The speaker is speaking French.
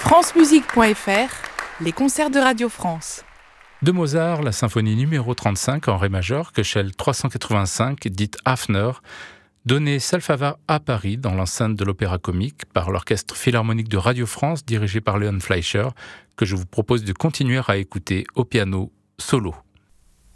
francemusique.fr, les concerts de Radio France. De Mozart, la symphonie numéro 35 en ré majeur, Köchel 385, dite Hafner, donnée Salfava à Paris, dans l'enceinte de l'Opéra Comique, par l'Orchestre Philharmonique de Radio France, dirigé par Léon Fleischer, que je vous propose de continuer à écouter au piano solo.